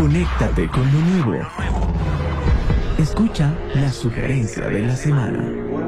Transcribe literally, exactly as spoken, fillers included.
Conéctate con lo nuevo. Escucha la sugerencia de la semana.